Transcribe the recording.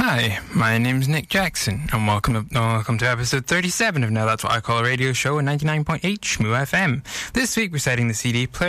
Hi, my name's Nick Jackson, and welcome to episode 37 of Now That's What I Call a Radio Show on 99.8 Shmoo FM. This week we're setting the CD player